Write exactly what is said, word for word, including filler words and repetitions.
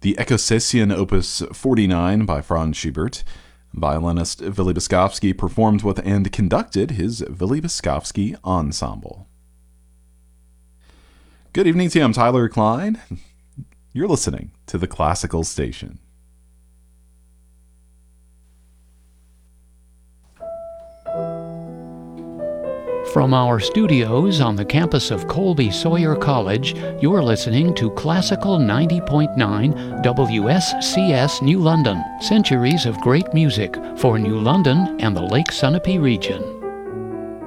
the Ekosession Opus forty-nine by Franz Schubert. Violinist Willy Beskowski performed with and conducted his Willy Beskowski Ensemble. Good evening to you, I'm Tyler Klein. You're listening to the Classical Station. From our studios on the campus of Colby Sawyer College, you're listening to Classical ninety point nine W S C S New London, centuries of great music for New London and the Lake Sunapee region.